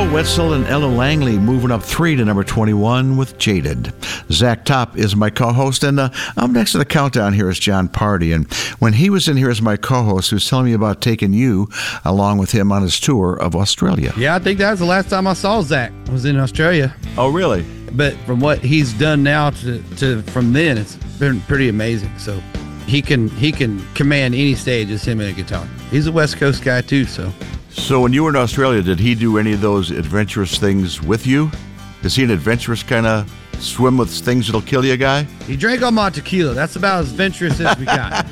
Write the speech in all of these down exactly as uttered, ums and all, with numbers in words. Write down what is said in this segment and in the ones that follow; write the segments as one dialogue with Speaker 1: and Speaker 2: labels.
Speaker 1: Bo Wetzel and Ella Langley moving up three to number twenty-one with Jaded. Zach Top is my co-host, and uh, up next to the countdown here is Jon Pardi. And when he was in here as my co-host, he was telling me about taking you along with him on his tour of Australia.
Speaker 2: Yeah, I think that was the last time I saw Zach. I was in Australia.
Speaker 1: Oh, really?
Speaker 2: But from what he's done now to, to from then, it's been pretty amazing. So he can he can command any stage as him and a guitar. He's a West Coast guy too, so.
Speaker 1: So when you were in Australia, did he do any of those adventurous things with you? Is he an adventurous kind of swim with things that'll kill you guy?
Speaker 2: He drank all my tequila. That's about as adventurous as we got.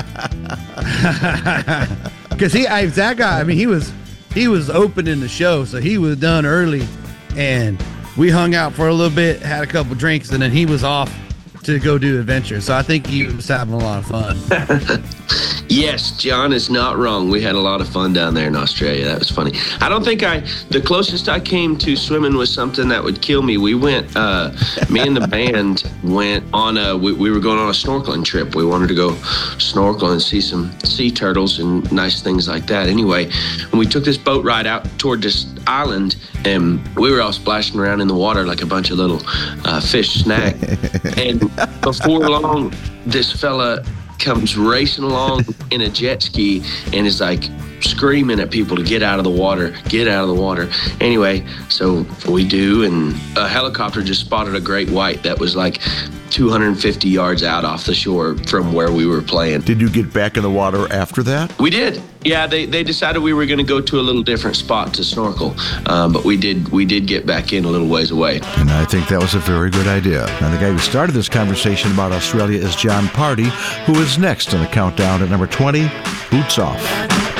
Speaker 2: Because he, I, that guy, I mean, he was he was opening the show, so he was done early, and we hung out for a little bit, had a couple drinks, and then he was off to go do adventure. So I think he was having a lot of fun.
Speaker 3: Yes, John is not wrong. We had a lot of fun down there in Australia. That was funny. I don't think I, the closest I came to swimming was something that would kill me. We went, uh, me and the band went on a, we, we were going on a snorkeling trip. We wanted to go snorkel and see some sea turtles and nice things like that. Anyway, when we took this boat ride out toward this island, and we were all splashing around in the water like a bunch of little uh, fish snack. And before long, this fella comes racing along in a jet ski and is like screaming at people to get out of the water, get out of the water. Anyway, so we do, and a helicopter just spotted a great white that was like two hundred fifty yards out off the shore from where we were playing.
Speaker 1: Did you get back in the water after that?
Speaker 3: We did. Yeah, they, they decided we were going to go to a little different spot to snorkel, um, but we did we did get back in a little ways away.
Speaker 1: And I think that was a very good idea. Now, the guy who started this conversation about Australia is Jon Pardi, who is next on the countdown at number twenty, Boots Off.